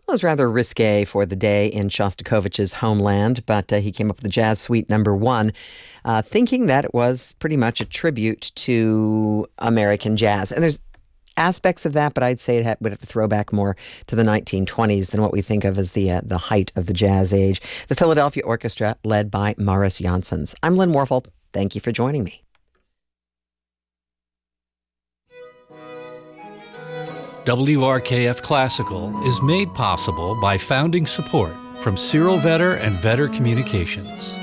Was rather risque for the day in Shostakovich's homeland, but he came up with the Jazz Suite #1, thinking that it was pretty much a tribute to American jazz. And there's aspects of that, but I'd say would have to throw back more to the 1920s than what we think of as the height of the jazz age. The Philadelphia Orchestra, led by Morris Janssens. I'm Lynn Warfel. Thank you for joining me. WRKF Classical is made possible by founding support from Cyril Vetter and Vetter Communications.